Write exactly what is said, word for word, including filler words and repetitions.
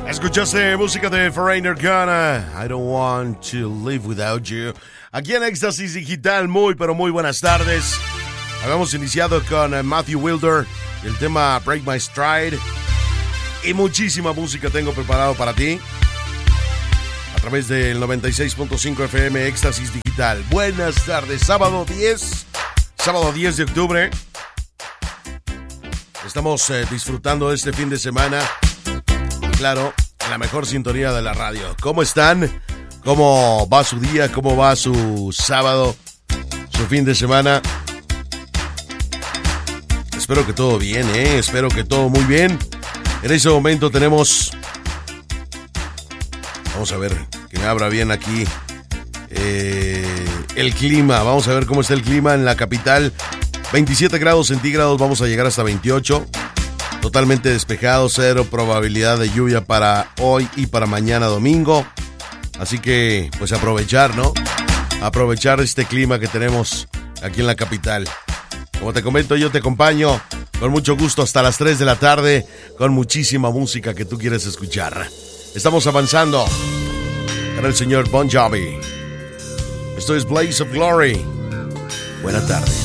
Escuchaste música de Foreigner Ghana, I Don't Want to Live Without You. Aquí en Éxtasis Digital, muy pero muy buenas tardes. Habíamos iniciado con Matthew Wilder, el tema Break My Stride. Y muchísima música tengo preparado para ti a través del noventa y seis punto cinco F M Éxtasis Digital. Buenas tardes, sábado diez, sábado diez de octubre. Estamos eh, disfrutando de este fin de semana. Claro, la mejor sintonía de la radio. ¿Cómo están? ¿Cómo va su día? ¿Cómo va su sábado? Su fin de semana. Espero que todo bien, ¿eh? Espero que todo muy bien. En ese momento tenemos... Vamos a ver, que me abra bien aquí eh, el clima. Vamos a ver cómo está el clima en la capital. veintisiete grados centígrados, vamos a llegar hasta veintiocho. Totalmente despejado, cero probabilidad de lluvia para hoy y para mañana domingo. Así que, pues aprovechar, ¿no? Aprovechar este clima que tenemos aquí en la capital. Como te comento, yo te acompaño con mucho gusto hasta las tres de la tarde con muchísima música que tú quieres escuchar. Estamos avanzando con el señor Bon Jovi. Esto es Blaze of Glory. Buenas tardes.